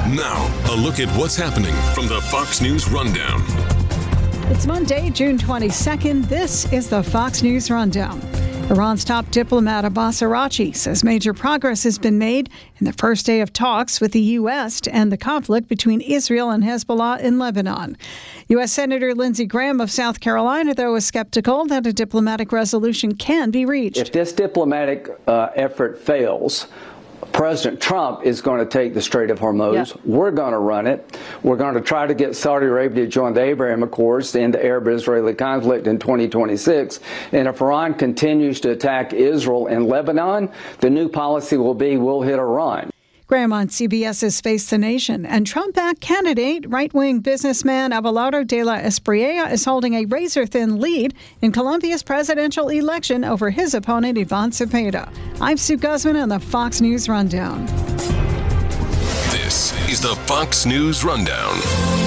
Now, a look at what's happening from the Fox News Rundown. It's Monday, June 22nd. This is the Fox News Rundown. Iran's top diplomat Abbas Araghchi says major progress has been made in the first day of talks with the U.S. to end the conflict between Israel and Hezbollah in Lebanon. U.S. Senator Lindsey Graham of South Carolina, though, is skeptical that a diplomatic resolution can be reached. If this diplomatic effort fails, President Trump is going to take the Strait of Hormuz. Yep. We're going to run it. We're going to try to get Saudi Arabia to join the Abraham Accords to end the Arab-Israeli conflict in 2026. And if Iran continues to attack Israel and Lebanon, the new policy will be we'll hit Iran. Graham on CBS's Face the Nation. And Trump-backed candidate, right-wing businessman Abelardo de la Espriella is holding a razor-thin lead in Colombia's presidential election over his opponent, Ivan Cepeda. I'm Sue Guzman on the Fox News Rundown. This is the Fox News Rundown.